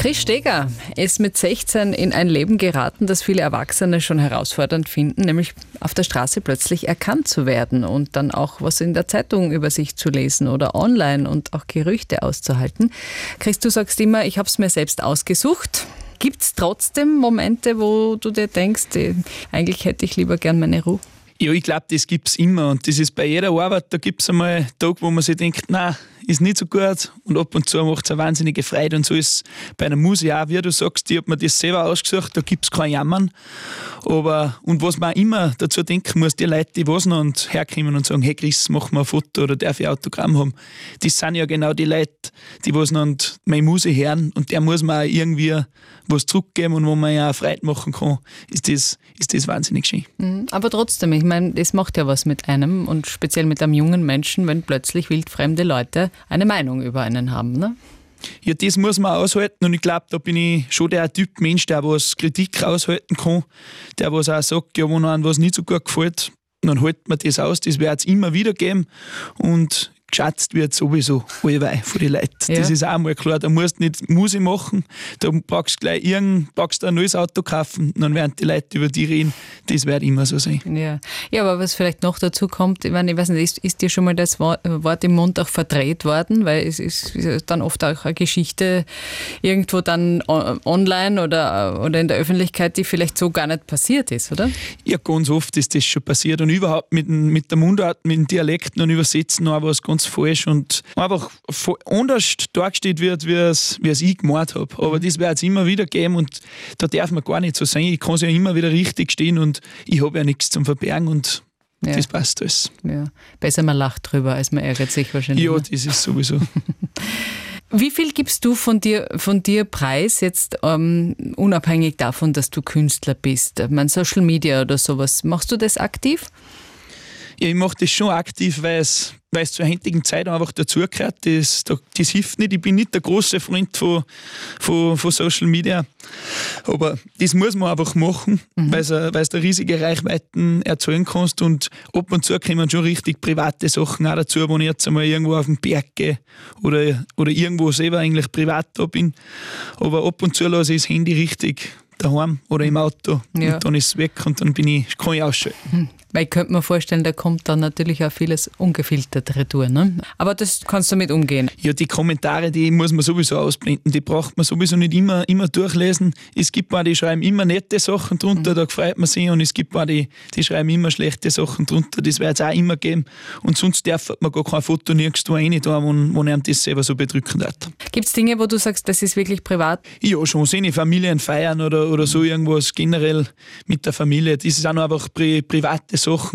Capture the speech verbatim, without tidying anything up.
Chris Steger ist mit sechzehn in ein Leben geraten, das viele Erwachsene schon herausfordernd finden, nämlich auf der Straße plötzlich erkannt zu werden und dann auch was in der Zeitung über sich zu lesen oder online und auch Gerüchte auszuhalten. Chris, du sagst immer, ich habe es mir selbst ausgesucht. Gibt es trotzdem Momente, wo du dir denkst, eigentlich hätte ich lieber gern meine Ruhe? Ja, ich glaube, das gibt es immer. Und das ist bei jeder Arbeit, da gibt es einmal Tage, wo man sich denkt, nein, ist nicht so gut. Und ab und zu macht es eine wahnsinnige Freude. Und so ist es bei einer Musik auch, wie du sagst, ich habe mir das selber ausgesucht, da gibt es kein Jammern. Aber, und was man auch immer dazu denken muss, die Leute, die was noch und herkommen und sagen, hey Chris, mach mal ein Foto oder darf ich ein Autogramm haben, das sind ja genau die Leute, die was noch und meine Musik hören. Und der muss man auch irgendwie was zurückgeben und wo man ja auch Freude machen kann, ist das, ist das wahnsinnig schön. Mhm, aber trotzdem, ich meine, das macht ja was mit einem und speziell mit einem jungen Menschen, wenn plötzlich wildfremde Leute eine Meinung über einen haben, ne? Ja, das muss man aushalten und ich glaube, da bin ich schon der Typ Mensch, der was Kritik aushalten kann, der was auch sagt, ja, wenn einem was nicht so gut gefällt, dann hält man das aus, das wird es immer wieder geben und geschätzt wird sowieso allweil von den Leuten. Ja. Das ist auch mal klar, da musst du nicht Musik machen, da brauchst du gleich irgend, brauchst du ein neues Auto kaufen, dann werden die Leute über die reden, das wird immer so sein. Ja, ja, aber was vielleicht noch dazu kommt, ich meine, ich weiß nicht, ist, ist dir schon mal das Wort im Mund auch verdreht worden, weil es ist dann oft auch eine Geschichte irgendwo dann online oder, oder in der Öffentlichkeit, die vielleicht so gar nicht passiert ist, oder? Ja, ganz oft ist das schon passiert und überhaupt mit, mit der Mundart, mit den Dialekten und Übersetzen noch was ganz falsch und einfach anders dargestellt wird, wie es, wie es ich gemeint habe. Aber das wird es immer wieder geben und da darf man gar nicht so sein. Ich kann es ja immer wieder richtig stehen und ich habe ja nichts zum Verbergen und ja. Das passt alles. Ja. Besser man lacht drüber, als man ärgert sich wahrscheinlich. Ja, ne? Das ist sowieso. Wie viel gibst du von dir, von dir preis, jetzt ähm, unabhängig davon, dass du Künstler bist? Ich meine, Social Media oder sowas, machst du das aktiv? Ja, ich mache das schon aktiv, weil es, weil es zur heutigen Zeit einfach dazugehört. Das, das hilft nicht. Ich bin nicht der große Freund von, von, von Social Media. Aber das muss man einfach machen, mhm. weil du riesige Reichweiten erzeugen kannst. Und ab und zu kommen schon richtig private Sachen auch dazu, wenn ich jetzt einmal irgendwo auf den Berg gehe oder, oder irgendwo selber eigentlich privat da bin. Aber ab und zu lasse ich das Handy richtig daheim oder im Auto ja. Und dann ist es weg und dann bin ich, kann ich ausschalten. Mhm. Weil ich könnte mir vorstellen, da kommt dann natürlich auch vieles ungefiltert retour, ne? Aber das kannst du mit umgehen. Ja, die Kommentare, die muss man sowieso ausblenden. Die braucht man sowieso nicht immer, immer durchlesen. Es gibt auch, die schreiben immer nette Sachen drunter, mhm. da freut man sich. Und es gibt auch, die, die schreiben immer schlechte Sachen drunter. Das wird es auch immer geben. Und sonst darf man gar kein Foto nirgendwo rein tun, wo, wo einem das selber so bedrücken hat. Gibt es Dinge, wo du sagst, das ist wirklich privat? Ja, schon. Seine Familien feiern oder, oder so irgendwas generell mit der Familie. Das ist auch noch einfach pri- private Sachen.